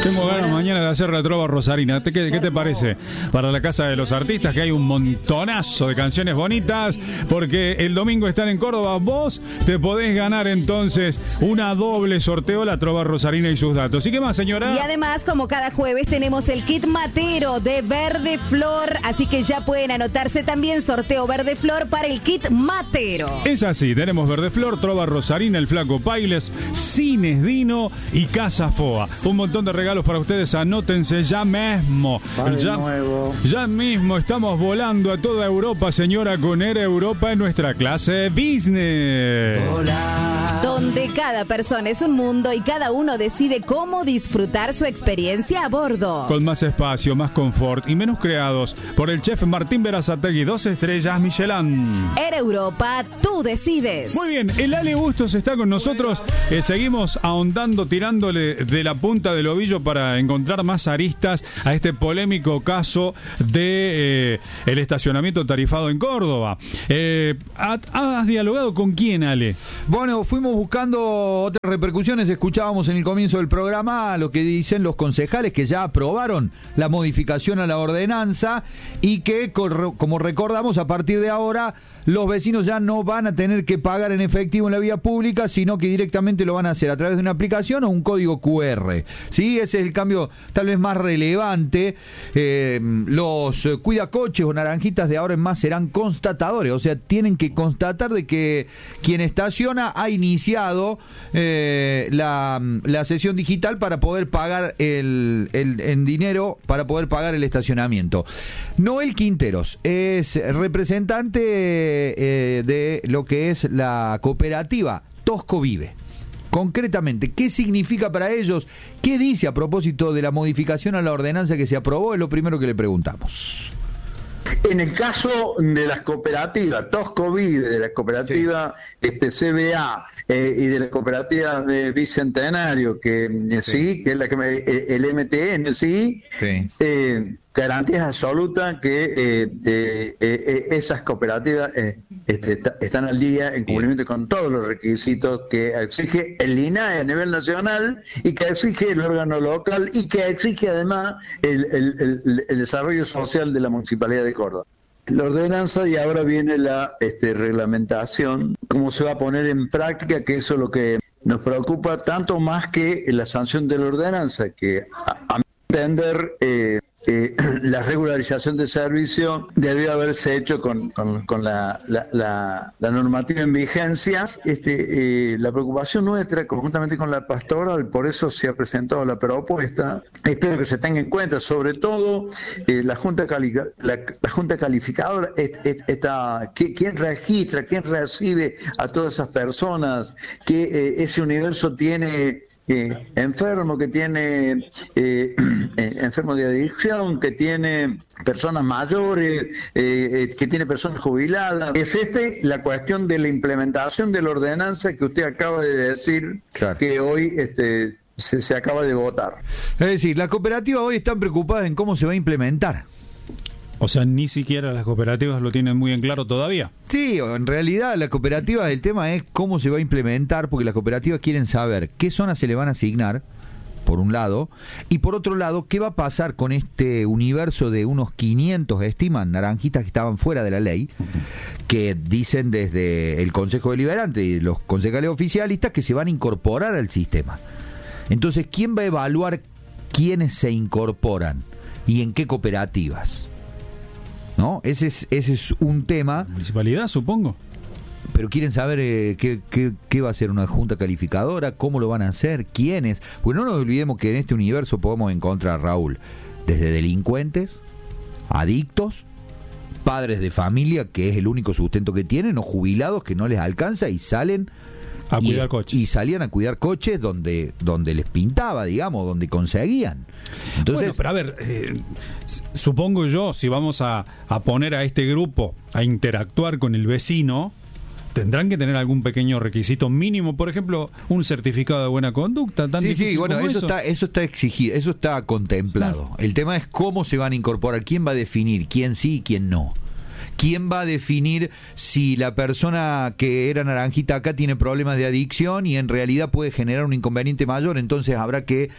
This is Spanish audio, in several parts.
Tengo ganas mañana de hacer la trova rosarina. ¿Qué te parece? Para la Casa de los Artistas, que hay un montonazo de canciones bonitas, porque el domingo están en Córdoba. Vos te podés ganar entonces una doble sorteo, la trova rosarina y sus datos. ¿Y qué más, señora? Y además, como cada jueves, tenemos el kit matero de Verde Flor, así que ya pueden anotarse también, sorteo Verde Flor para el kit matero. Es así, tenemos Verde Flor, trova rosarina, el Flaco Pailes, Cines Dino y Casa Foa. Un montón de regalos para ustedes, anótense ya mismo. Ya mismo estamos volando a toda Europa, señora, con Air Europa en nuestra clase business. Hola. Donde cada persona es un mundo y cada uno decide cómo disfrutar su experiencia a bordo. Con más espacio, más confort y menos creados por el chef Martín Berazategui, 2 estrellas Michelin. Air Europa, tú decides. Muy bien, el Ale Bustos está con nosotros. Seguimos ahondando, tirándole de la punta del ovillo para encontrar más aristas a este polémico caso de el estacionamiento tarifado en Córdoba. ¿Has dialogado con quién, Ale? Bueno, fuimos buscando otras repercusiones. Escuchábamos en el comienzo del programa lo que dicen los concejales que ya aprobaron la modificación a la ordenanza y que, como recordamos, a partir de ahora los vecinos ya no van a tener que pagar en efectivo en la vía pública, sino que directamente lo van a hacer a través de una aplicación o un código QR. ¿Sí? Ese es el cambio tal vez más relevante. Los cuidacoches o naranjitas de ahora en más serán constatadores, o sea, tienen que constatar de que quien estaciona ha iniciado la sesión digital para poder pagar en dinero, para poder pagar el estacionamiento. Noel Quinteros es representante de lo que es la cooperativa Tosco Vive. Concretamente, ¿qué significa para ellos? ¿Qué dice a propósito de la modificación a la ordenanza que se aprobó? Es lo primero que le preguntamos. En el caso de las cooperativas, Tosco Vive, de la cooperativa CBA y de la cooperativa de Bicentenario, que sí, que es la que el MTN, sí. Garantía absoluta que esas cooperativas están al día en cumplimiento con todos los requisitos que exige el INAE a nivel nacional y que exige el órgano local y que exige además el desarrollo social de la Municipalidad de Córdoba. La ordenanza y ahora viene la reglamentación, cómo se va a poner en práctica, que eso es lo que nos preocupa tanto más que la sanción de la ordenanza, que a mi entender la regularización de servicio debió haberse hecho con la normativa en vigencia. La preocupación nuestra, conjuntamente con la pastoral, por eso se ha presentado la propuesta. Espero que se tenga en cuenta, sobre todo la Junta Calificadora, quién registra, quién recibe a todas esas personas, que ese universo tiene enfermo, que tiene enfermo de adicción, que tiene personas mayores, que tiene personas jubiladas. Es la cuestión de la implementación de la ordenanza que usted acaba de decir, claro, que hoy se acaba de votar. Es decir, las cooperativas hoy están preocupadas en cómo se va a implementar. O sea, ni siquiera las cooperativas lo tienen muy en claro todavía. Sí, en realidad las cooperativas, el tema es cómo se va a implementar, porque las cooperativas quieren saber qué zonas se le van a asignar, por un lado, y por otro lado, qué va a pasar con este universo de unos 500, estiman, naranjitas que estaban fuera de la ley, que dicen desde el Consejo Deliberante y los concejales oficialistas que se van a incorporar al sistema. Entonces, ¿quién va a evaluar quiénes se incorporan y en qué cooperativas? ¿No? Ese es un tema. Municipalidad, supongo. Pero quieren saber qué va a ser una junta calificadora, cómo lo van a hacer, quiénes. Pues no nos olvidemos que en este universo podemos encontrar, Raúl, desde delincuentes, adictos, padres de familia, que es el único sustento que tienen, o jubilados que no les alcanza y salen a cuidar coches. Y salían a cuidar coches donde les pintaba, digamos, donde conseguían. Entonces, bueno, pero a ver, supongo yo, si vamos a poner a este grupo a interactuar con el vecino, tendrán que tener algún pequeño requisito mínimo, por ejemplo, un certificado de buena conducta. Sí, bueno, eso está exigido, eso está contemplado. Claro. El tema es cómo se van a incorporar, quién va a definir quién sí y quién no. ¿Quién va a definir si la persona que era naranjita acá tiene problemas de adicción y en realidad puede generar un inconveniente mayor? Entonces habrá que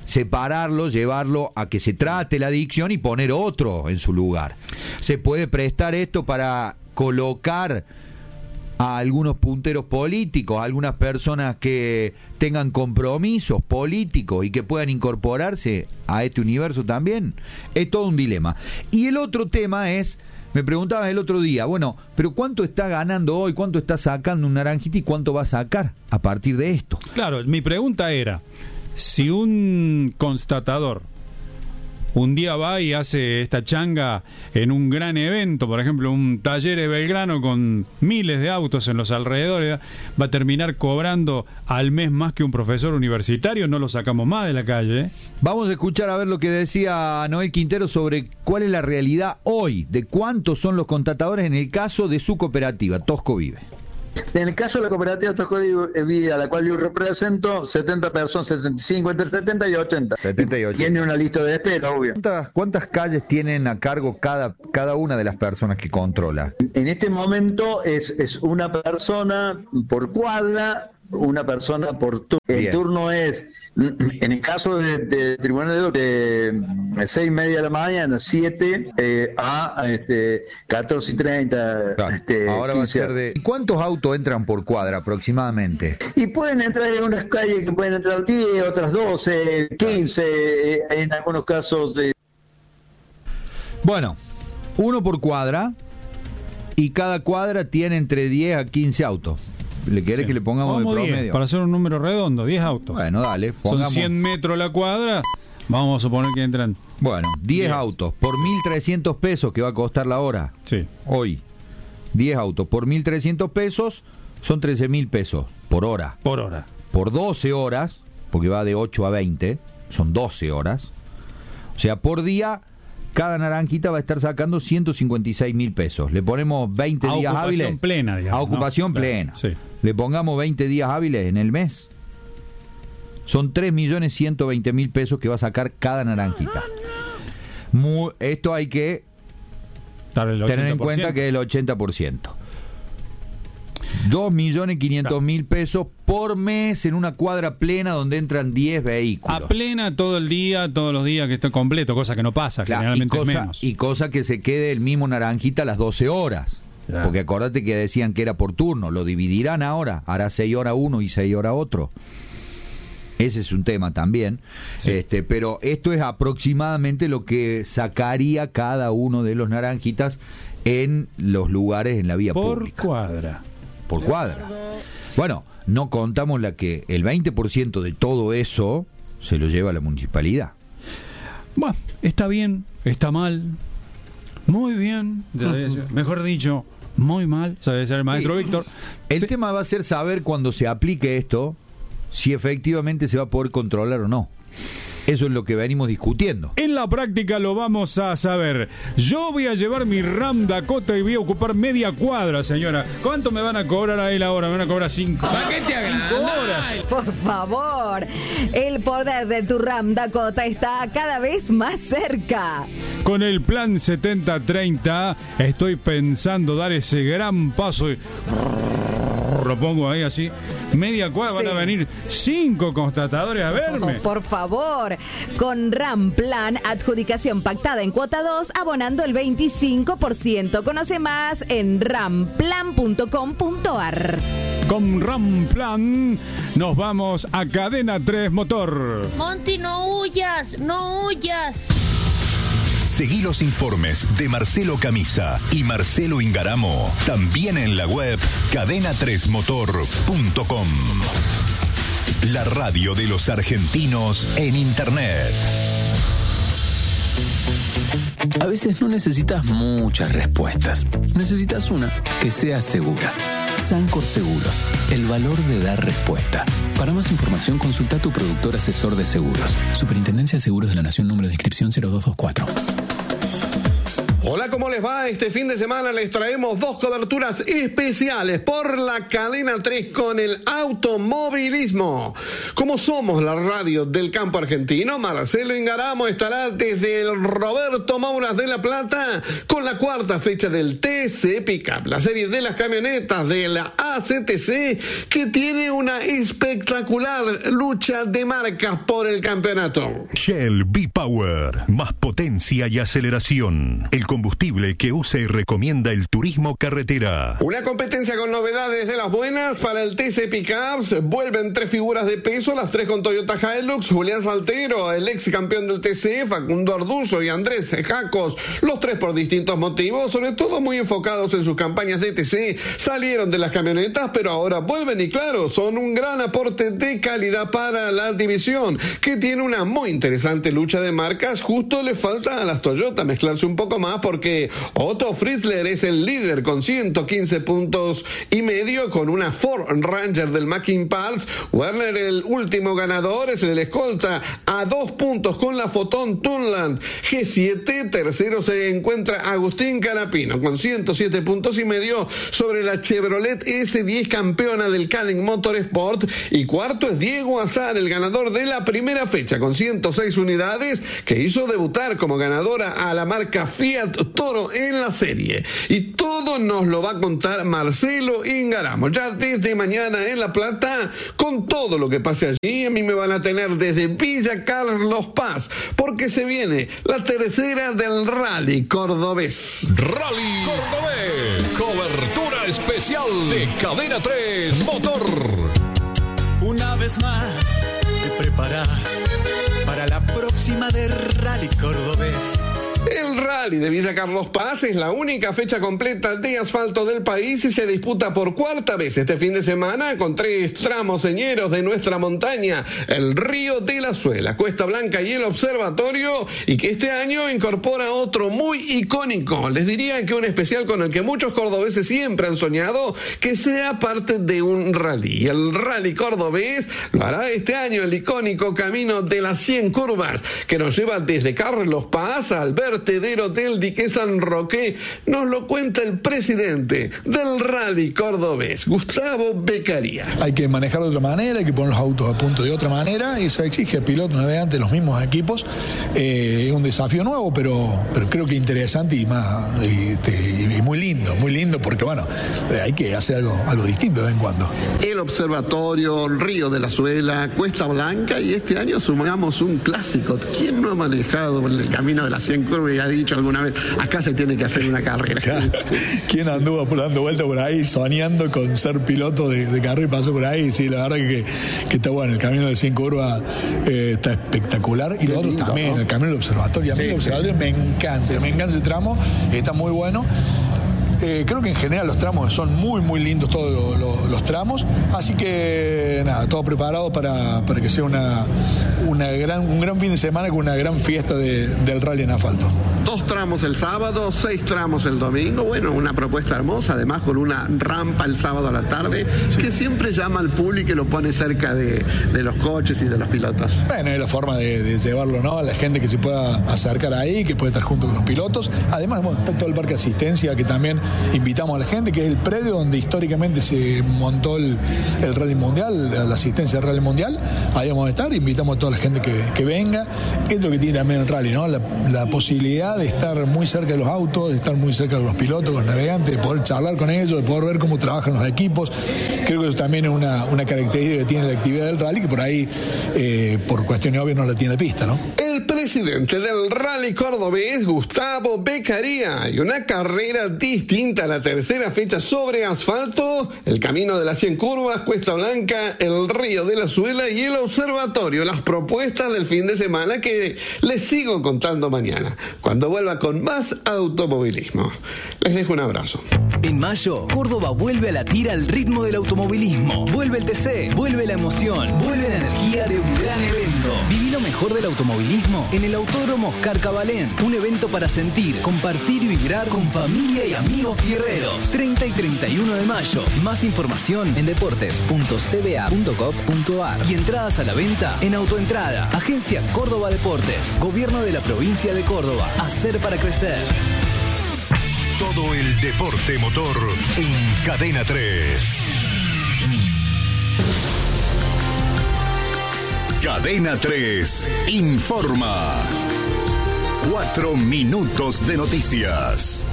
separarlo, llevarlo a que se trate la adicción y poner otro en su lugar. Se puede prestar esto para colocar a algunos punteros políticos, a algunas personas que tengan compromisos políticos y que puedan incorporarse a este universo también. Es todo un dilema. Y el otro tema es, me preguntaba el otro día, bueno, pero ¿cuánto está ganando hoy? ¿Cuánto está sacando un naranjita y cuánto va a sacar a partir de esto? Claro, mi pregunta era, si un constatador un día va y hace esta changa en un gran evento, por ejemplo, un Talleres Belgrano con miles de autos en los alrededores, va a terminar cobrando al mes más que un profesor universitario, no lo sacamos más de la calle. Vamos a escuchar a ver lo que decía Noel Quintero sobre cuál es la realidad hoy, de cuántos son los contratadores en el caso de su cooperativa, Tosco Vive. En el caso de la cooperativa Tosco Vive, a la cual yo represento, 70 personas, 75, entre 70 y 80. 70 y 80. Tiene una lista de espera, obvio. ¿Cuántas calles tienen a cargo cada una de las personas que controla? En este momento es una persona por cuadra, una persona por turno. El turno es, en el caso de Tribunal de 6:30 de la mañana, 7 a 14:30. Claro. Ahora 15. Va a ser de... ¿Cuántos autos entran por cuadra aproximadamente? Y pueden entrar en unas calles que pueden entrar 10, otras 12, 15, en algunos casos. Bueno, uno por cuadra y cada cuadra tiene entre 10 a 15 autos. ¿Le querés que le pongamos el promedio? 10, para hacer un número redondo, 10 autos. Bueno, dale. Son 100 metros la cuadra, vamos a suponer que entran. Bueno, 10 autos por 1.300 pesos que va a costar la hora. Sí. Hoy, 10 autos por 1.300 pesos son 13.000 pesos por hora. Por hora. Por 12 horas, porque va de 8 a 20, son 12 horas. O sea, por día, cada naranjita va a estar sacando 156.000 pesos. Le ponemos 20 días hábiles. A ocupación plena, digamos. A ocupación plena. Claro, sí. Le pongamos 20 días hábiles en el mes. Son 3.120.000 pesos que va a sacar cada naranjita. Esto hay que tener en cuenta que es el 80%. 2.500.000 pesos por mes en una cuadra plena donde entran 10 vehículos. A plena todo el día, todos los días que esté completo, cosa que no pasa, claro, generalmente es menos. Y cosa que se quede el mismo naranjita a las 12 horas. Claro. Porque acordate que decían que era por turno, lo dividirán ahora, hará 6 horas uno y 6 horas otro. Ese es un tema también. Sí. Pero esto es aproximadamente lo que sacaría cada uno de los naranjitas en los lugares en la vía pública. Por cuadra. Bueno, no contamos la que el 20% de todo eso se lo lleva la municipalidad. Bueno, está bien, está mal, muy bien, mejor dicho, muy mal, sabe ser el maestro Víctor. El tema va a ser saber cuando se aplique esto, si efectivamente se va a poder controlar o no. Eso es lo que venimos discutiendo. En la práctica lo vamos a saber. Yo voy a llevar mi Ram Dakota y voy a ocupar media cuadra, señora. ¿Cuánto me van a cobrar a él ahora? Me van a cobrar 5 horas. Por favor, el poder de tu Ram Dakota está cada vez más cerca. Con el plan 70-30 estoy pensando dar ese gran paso y lo pongo ahí así. Media cuadra, sí. Van a venir 5 constatadores a verme. Por favor, con RAM Plan, adjudicación pactada en cuota 2, abonando el 25%. Conoce más en ramplan.com.ar. Con RAM Plan nos vamos a Cadena 3 Motor. Monty, no huyas, no huyas. Seguí los informes de Marcelo Camisa y Marcelo Ingaramo también en la web cadena3motor.com. La radio de los argentinos en Internet. A veces no necesitas muchas respuestas. Necesitas una que sea segura. Sancor Seguros, el valor de dar respuesta. Para más información, consulta a tu productor asesor de seguros. Superintendencia de Seguros de la Nación, número de inscripción 0224. Hola, ¿cómo les va? Este fin de semana les traemos 2 coberturas especiales por la Cadena 3 con el automovilismo. Como somos la radio del campo argentino, Marcelo Ingaramo estará desde el Roberto Mouras de La Plata con la 4ª fecha del TC Pickup, la serie de las camionetas de la ACTC, que tiene una espectacular lucha de marcas por el campeonato. Shell V-Power, más potencia y aceleración. El combustible que usa y recomienda el turismo carretera. Una competencia con novedades de las buenas para el TC Pickups. Vuelven 3 figuras de peso, las 3 con Toyota Hilux. Julián Saltero, el ex campeón del TC, Facundo Arduzo y Andrés Jacos, los 3 por distintos motivos, sobre todo muy enfocados en sus campañas de TC. Salieron de las camionetas, pero ahora vuelven y claro, son un gran aporte de calidad para la división, que tiene una muy interesante lucha de marcas. Justo le falta a las Toyota mezclarse un poco más, porque Otto Frizzler es el líder con 115 puntos y medio, con una Ford Ranger del Mackin Parts. Werner, el último ganador, es el escolta a 2 puntos con la Foton Tunland G7. Tercero se encuentra Agustín Canapino con 107 puntos y medio sobre la Chevrolet S10 campeona del Canning Motorsport. Y cuarto es Diego Azar, el ganador de la primera fecha con 106 unidades, que hizo debutar como ganadora a la marca Fiat Toro en la serie. Y todo nos lo va a contar Marcelo Ingaramo ya desde mañana en La Plata, con todo lo que pase allí. A mí me van a tener desde Villa Carlos Paz, porque se viene la tercera del Rally Cordobés. Rally Cordobés, cobertura especial de Cadena 3 Motor. Una vez más te preparas para la próxima de Rally Cordobés. El Rally de Villa Carlos Paz es la única fecha completa de asfalto del país y se disputa por 4ª vez este fin de semana con 3 tramos señeros de nuestra montaña: el Río de la Suela, Cuesta Blanca y el Observatorio, y que este año incorpora otro muy icónico. Les diría que un especial con el que muchos cordobeses siempre han soñado que sea parte de un rally. El Rally Cordobés lo hará este año el icónico Camino de las 100 Curvas, que nos lleva desde Carlos Paz al vertedero del dique San Roque. Nos lo cuenta el presidente del Rally Cordobés, Gustavo Beccaria. Hay que manejar de otra manera, hay que poner los autos a punto de otra manera, y eso exige al piloto navegantes los mismos equipos. Es un desafío nuevo, pero creo que interesante y muy lindo, porque bueno, hay que hacer algo distinto de vez en cuando. El Observatorio, Río de la Suela, Cuesta Blanca, y este año sumamos un clásico. ¿Quién no ha manejado el Camino de las 100 Curvas y ha dicho alguna vez, acá se tiene que hacer una carrera? ¿Quién anduvo dando vueltas por ahí soñando con ser piloto de carrera y pasó por ahí? Sí, la verdad que está bueno. El Camino de 100 Curvas está espectacular, y los otros también, ¿no? El Camino del Observatorio, a mí el Observatorio me encanta ese tramo, está muy bueno. Creo que en general los tramos son muy lindos, todos los tramos, así que nada, todo preparado para que sea un gran fin de semana con una gran fiesta del rally en asfalto. 2 tramos el sábado, 6 tramos el domingo. Bueno, una propuesta hermosa, además con una rampa el sábado a la tarde, que siempre llama al público y lo pone cerca de los coches y de los pilotos. Bueno, es la forma de llevarlo, ¿no? A la gente que se pueda acercar ahí, que puede estar junto con los pilotos. Además, bueno, está todo el parque de asistencia, que también invitamos a la gente, que es el predio donde históricamente se montó el Rally Mundial, la asistencia del Rally Mundial. Ahí vamos a estar, invitamos a toda la gente que venga. Es lo que tiene también el rally, ¿no? La posibilidad de estar muy cerca de los autos, de estar muy cerca de los pilotos, con los navegantes, de poder charlar con ellos, de poder ver cómo trabajan los equipos. Creo que eso también es una característica que tiene la actividad del rally, que por ahí, por cuestiones obvias, no la tiene pista, ¿no? El presidente del Rally Cordobés, Gustavo Beccaria, y una carrera distinta a la tercera fecha sobre asfalto: el Camino de las 100 Curvas, Cuesta Blanca, el Río de la Suela y el Observatorio. Las propuestas del fin de semana que les sigo contando mañana, cuando vuelva con más automovilismo. Les dejo un abrazo. En mayo, Córdoba vuelve a latir al ritmo del automovilismo. Vuelve el TC, vuelve la emoción, vuelve la energía de un gran evento. Viví lo mejor del automovilismo en el Autódromo Oscar Cabalén. Un evento para sentir, compartir y vibrar con familia y amigos fierreros. 30 y 31 de mayo. Más información en deportes.cba.gov.ar y entradas a la venta en Autoentrada. Agencia Córdoba Deportes. Gobierno de la provincia de Córdoba. Hacer para crecer. Todo el deporte motor en Cadena 3. Cadena 3 informa. 4 minutos de noticias.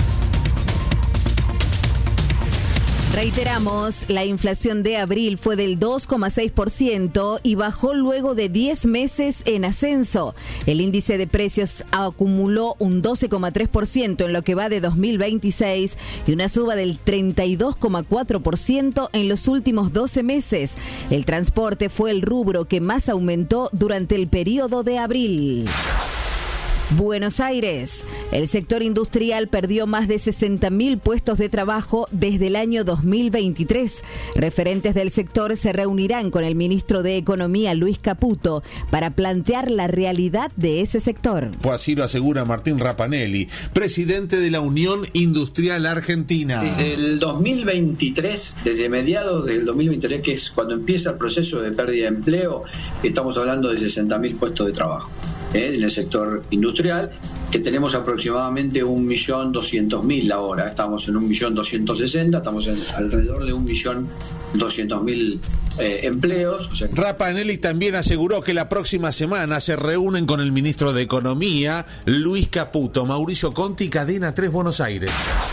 Reiteramos, la inflación de abril fue del 2,6% y bajó luego de 10 meses en ascenso. El índice de precios acumuló un 12,3% en lo que va de 2026 y una suba del 32,4% en los últimos 12 meses. El transporte fue el rubro que más aumentó durante el periodo de abril. Buenos Aires. El sector industrial perdió más de 60.000 puestos de trabajo desde el año 2023. Referentes del sector se reunirán con el ministro de Economía, Luis Caputo, para plantear la realidad de ese sector. Así lo asegura Martín Rapanelli, presidente de la Unión Industrial Argentina. Desde el 2023, desde mediados del 2023, que es cuando empieza el proceso de pérdida de empleo, estamos hablando de 60.000 puestos de trabajo en el sector industrial, que tenemos aproximadamente 1.200.000 ahora. Estamos en 1.260.000, estamos en alrededor de 1.200.000 empleos. O sea, Rapanelli también aseguró que la próxima semana se reúnen con el ministro de Economía, Luis Caputo. Mauricio Conti, Cadena 3, Buenos Aires.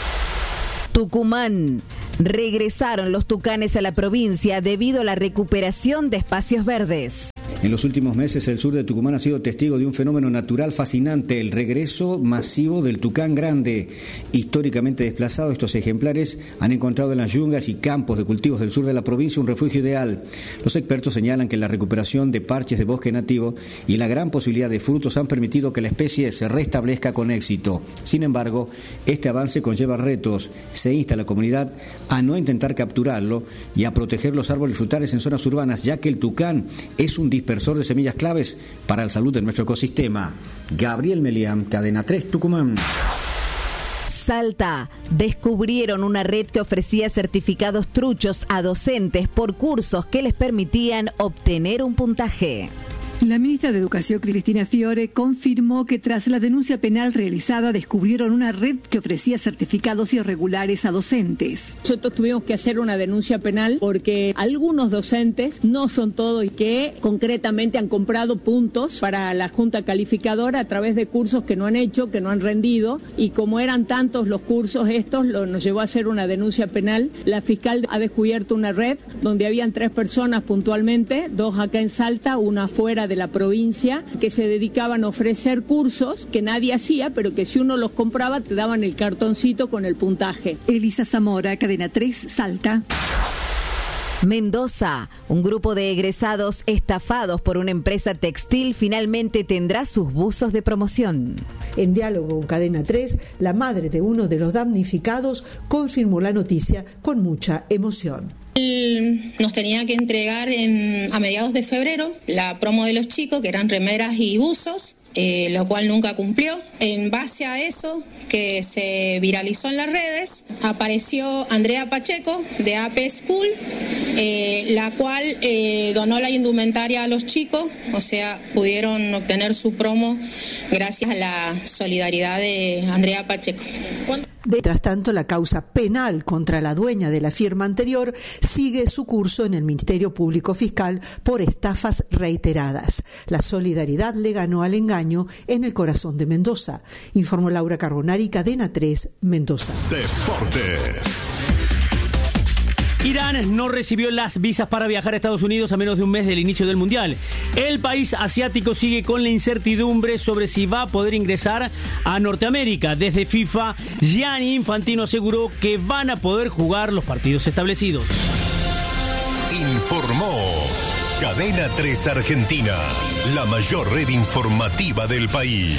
Tucumán. Regresaron los tucanes a la provincia debido a la recuperación de espacios verdes. En los últimos meses, el sur de Tucumán ha sido testigo de un fenómeno natural fascinante, el regreso masivo del tucán grande. Históricamente desplazado, estos ejemplares han encontrado en las yungas y campos de cultivos del sur de la provincia un refugio ideal. Los expertos señalan que la recuperación de parches de bosque nativo y la gran posibilidad de frutos han permitido que la especie se restablezca con éxito. Sin embargo, este avance conlleva retos. Se insta a la comunidad a no intentar capturarlo y a proteger los árboles frutales en zonas urbanas, ya que el tucán es un dispersor de semillas claves para la salud de nuestro ecosistema. Gabriel Melián, Cadena 3, Tucumán. Salta. Descubrieron una red que ofrecía certificados truchos a docentes por cursos que les permitían obtener un puntaje. La ministra de Educación, Cristina Fiore, confirmó que tras la denuncia penal realizada descubrieron una red que ofrecía certificados irregulares a docentes. Nosotros tuvimos que hacer una denuncia penal porque algunos docentes, no son todos, y que concretamente han comprado puntos para la Junta Calificadora a través de cursos que no han hecho, que no han rendido, y como eran tantos los cursos estos, nos llevó a hacer una denuncia penal. La fiscal ha descubierto una red donde habían 3 personas puntualmente, 2 acá en Salta, una afuera de la provincia, que se dedicaban a ofrecer cursos que nadie hacía, pero que si uno los compraba te daban el cartoncito con el puntaje. Elisa Zamora, Cadena 3, Salta. Mendoza. Un grupo de egresados estafados por una empresa textil finalmente tendrá sus buzos de promoción. En diálogo con Cadena 3, la madre de uno de los damnificados confirmó la noticia con mucha emoción. Nos tenía que entregar a mediados de febrero la promo de los chicos, que eran remeras y buzos, lo cual nunca cumplió. En base a eso, que se viralizó en las redes, apareció Andrea Pacheco de AP School, la cual donó la indumentaria a los chicos, o sea, pudieron obtener su promo gracias a la solidaridad de Andrea Pacheco. Mientras tanto, la causa penal contra la dueña de la firma anterior sigue su curso en el Ministerio Público Fiscal por estafas reiteradas. La solidaridad le ganó al engaño en el corazón de Mendoza, informó Laura Carbonari, Cadena 3, Mendoza. Deportes. Irán no recibió las visas para viajar a Estados Unidos a menos de un mes del inicio del Mundial. El país asiático sigue con la incertidumbre sobre si va a poder ingresar a Norteamérica. Desde FIFA, Gianni Infantino aseguró que van a poder jugar los partidos establecidos. Informó Cadena 3 Argentina, la mayor red informativa del país.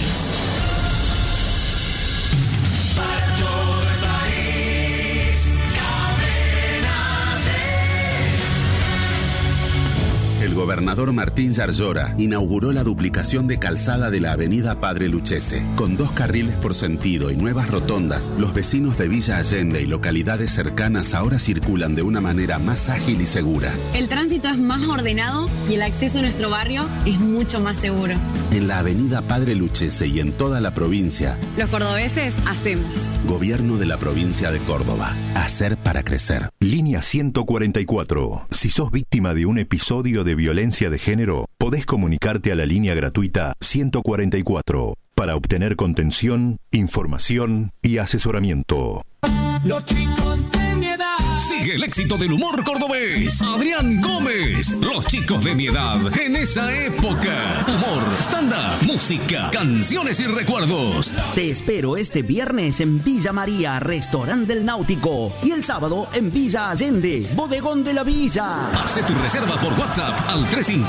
El gobernador Martín Yarlora inauguró la duplicación de calzada de la avenida Padre Lucchese. Con 2 carriles por sentido y nuevas rotondas, los vecinos de Villa Allende y localidades cercanas ahora circulan de una manera más ágil y segura. El tránsito es más ordenado y el acceso a nuestro barrio es mucho más seguro. En la avenida Padre Lucchese y en toda la provincia, Los cordobeses hacemos. Gobierno de la provincia de Córdoba. Hacer para crecer. Línea 144. Si sos víctima de un episodio de violencia de género, podés comunicarte a la línea gratuita 144 para obtener contención, información y asesoramiento. Los chicos de mi edad. Sigue el éxito del humor cordobés. Adrián Gómez. Los chicos de mi edad en esa época. Humor, stand-up, música, canciones y recuerdos. Te espero este viernes en Villa María, Restaurante del Náutico. Y el sábado en Villa Allende, Bodegón de la Villa. Hace tu reserva por WhatsApp al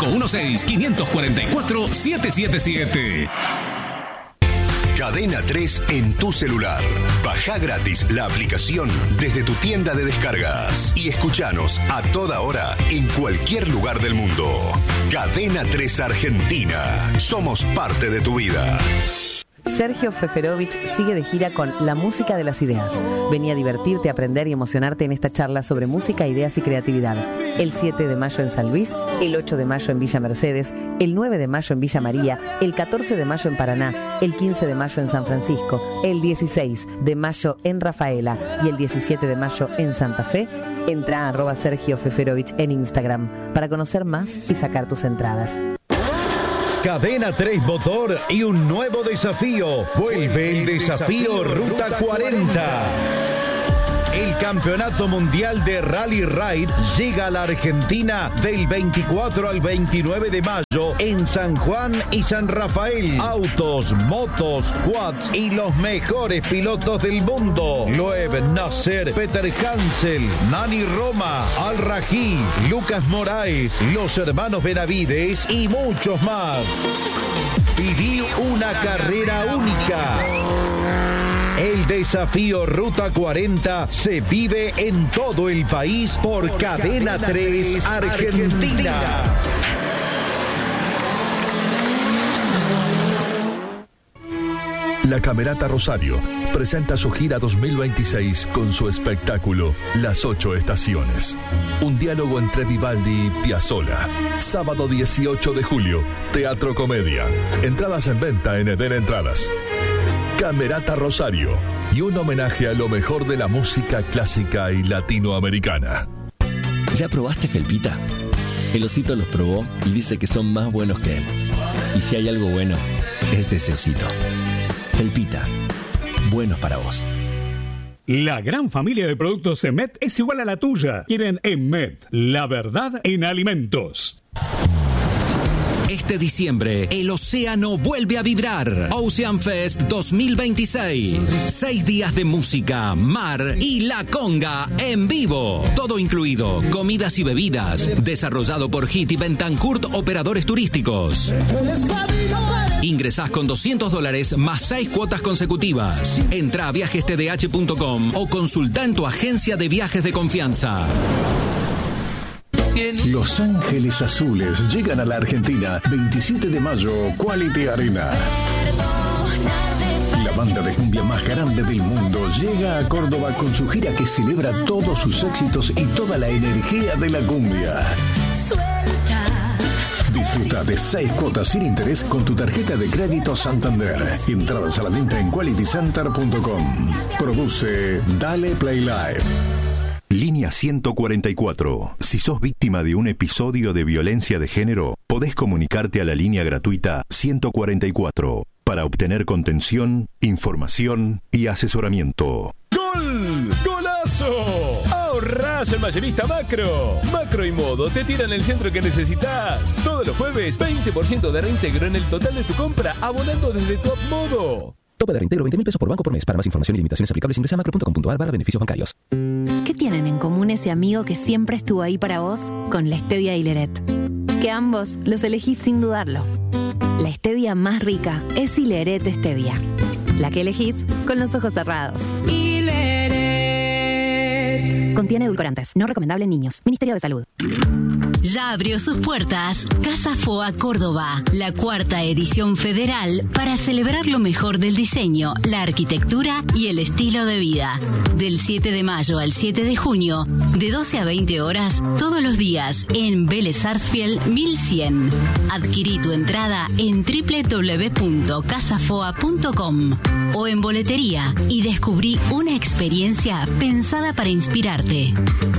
3516-544-777. Cadena 3 en tu celular. Baja gratis la aplicación desde tu tienda de descargas y escuchanos a toda hora en cualquier lugar del mundo. Cadena 3 Argentina. Somos parte de tu vida. Sergio Feferovich sigue de gira con La Música de las Ideas. Vení a divertirte, aprender y emocionarte en esta charla sobre música, ideas y creatividad. El 7 de mayo en San Luis, el 8 de mayo en Villa Mercedes, el 9 de mayo en Villa María, el 14 de mayo en Paraná, el 15 de mayo en San Francisco, el 16 de mayo en Rafaela y el 17 de mayo en Santa Fe. Entra a @Sergio Feferovich en Instagram para conocer más y sacar tus entradas. Cadena 3 Motor y un nuevo desafío. Vuelve el desafío Ruta 40. El Campeonato Mundial de Rally Ride llega a la Argentina del 24 al 29 de mayo en San Juan y San Rafael. Autos, motos, quads y los mejores pilotos del mundo. Loeb Nasser, Peter Hansel, Nani Roma, Al Rají, Lucas Moraes, los hermanos Benavides y muchos más. Viví una carrera única. El desafío Ruta 40 se vive en todo el país por Cadena 3 Argentina. La Camerata Rosario presenta su gira 2026 con su espectáculo Las 8 Estaciones. Un diálogo entre Vivaldi y Piazzolla. Sábado 18 de julio, Teatro Comedia. Entradas en venta en Eden Entradas. Camerata Rosario y un homenaje a lo mejor de la música clásica y latinoamericana. ¿Ya probaste Felpita? El osito los probó y dice que son más buenos que él. Y si hay algo bueno, es ese osito. Felpita, buenos para vos. La gran familia de productos Emet es igual a la tuya. Quieren Emet, la verdad en alimentos. Este diciembre, el océano vuelve a vibrar. Ocean Fest 2026. 6 días de música, mar y la conga en vivo. Todo incluido, comidas y bebidas. Desarrollado por HIT y Bentancourt Operadores Turísticos. Ingresás con $200 más 6 cuotas consecutivas. Entra a viajestdh.com o consulta en tu agencia de viajes de confianza. Los Ángeles Azules llegan a la Argentina 27 de mayo, Quality Arena. La banda de cumbia más grande del mundo llega a Córdoba con su gira que celebra todos sus éxitos y toda la energía de la cumbia. Disfruta de 6 cuotas sin interés con tu tarjeta de crédito Santander. Entradas a la venta en qualitycenter.com. Produce Dale Play Live. Línea 144. Si sos víctima de un episodio de violencia de género, podés comunicarte a la línea gratuita 144 para obtener contención, información y asesoramiento. ¡Gol! ¡Golazo! ¡Ahorrás el Mayorista Macro! Macro y Modo te tiran el centro que necesitas. Todos los jueves, 20% de reintegro en el total de tu compra, abonando desde tu Modo. Tope de reintegro, 20.000 pesos por banco por mes. Para más información y limitaciones aplicables, ingresa a macro.com.ar/beneficios bancarios. ¿Qué tienen en común ese amigo que siempre estuvo ahí para vos con la Stevia y Leret? Que ambos los elegís sin dudarlo. La Stevia más rica es Ileret Stevia. La que elegís con los ojos cerrados. Ileret. Contiene edulcorantes. No recomendable en niños. Ministerio de Salud. Ya abrió sus puertas Casa Foa Córdoba, la 4ª edición federal para celebrar lo mejor del diseño, la arquitectura y el estilo de vida. Del 7 de mayo al 7 de junio, de 12 a 20 horas, todos los días en Vélez Sarsfield 1100. Adquirí tu entrada en www.casafoa.com o en boletería y descubrí una experiencia pensada para inspirarte.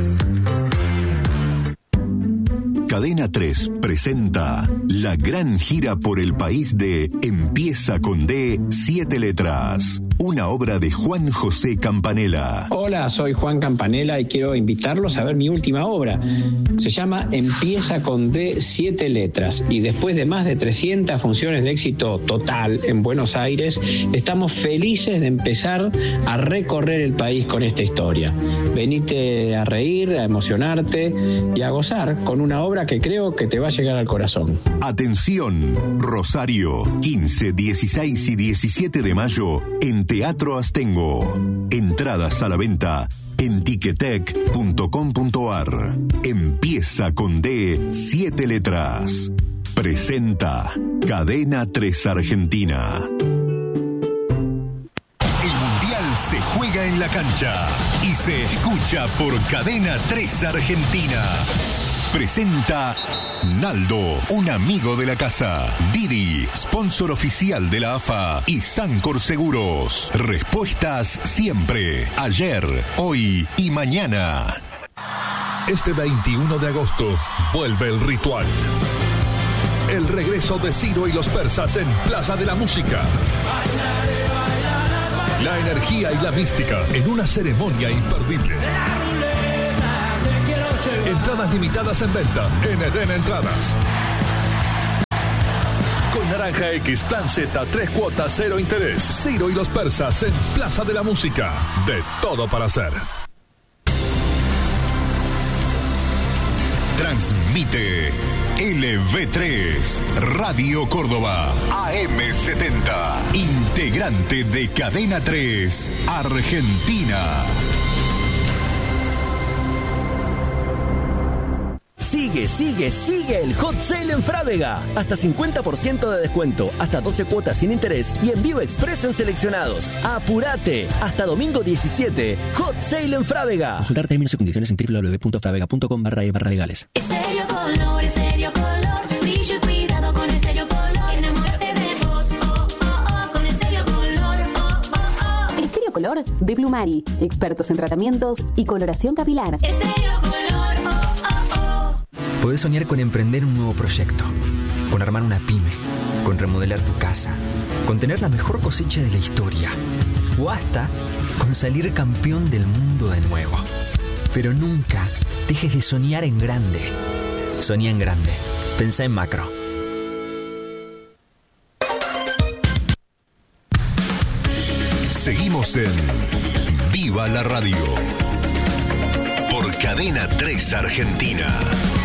Cadena 3 presenta la gran gira por el país de Empieza con D, 7 letras. Una obra de Juan José Campanella. Hola, soy Juan Campanella y quiero invitarlos a ver mi última obra. Se llama Empieza con D, 7 letras. Y después de más de 300 funciones de éxito total en Buenos Aires, estamos felices de empezar a recorrer el país con esta historia. Venite a reír, a emocionarte y a gozar con una obra que creo que te va a llegar al corazón. Atención, Rosario, 15, 16 y 17 de mayo en Teatro Astengo. Entradas a la venta en tiquetec.com.ar. Empieza con D, 7 letras. Presenta Cadena 3 Argentina. El Mundial se juega en la cancha y se escucha por Cadena 3 Argentina. Presenta Naldo, un amigo de la casa. Didi, sponsor oficial de la AFA y Sancor Seguros. Respuestas siempre, ayer, hoy y mañana. Este 21 de agosto vuelve el ritual. El regreso de Ciro y los Persas en Plaza de la Música. La energía y la mística en una ceremonia imperdible. Entradas limitadas en venta en Eden Entradas. Con Naranja X Plan Z, 3 cuotas, 0 interés. Ciro y los Persas en Plaza de la Música. De todo para hacer. Transmite LV3 Radio Córdoba AM70. Integrante de Cadena 3 Argentina. Sigue el Hot Sale en Frávega. Hasta 50% de descuento, hasta 12 cuotas sin interés y envío express en seleccionados. ¡Apúrate! Hasta domingo 17. Hot Sale en Frávega. Consultar términos y condiciones en www.fravega.com/legales. Estéreo Color, brillo y cuidado con Estéreo Color. Enamórate de vos, con Estéreo Color, Estéreo Color de Blumari. Expertos en tratamientos y coloración capilar. Estéreo Color, Podés soñar con emprender un nuevo proyecto, con armar una pyme, con remodelar tu casa, con tener la mejor cosecha de la historia, o hasta con salir campeón del mundo de nuevo. Pero nunca dejes de soñar en grande. Soñá en grande. Pensá en macro. Seguimos en Viva la Radio por Cadena 3 Argentina.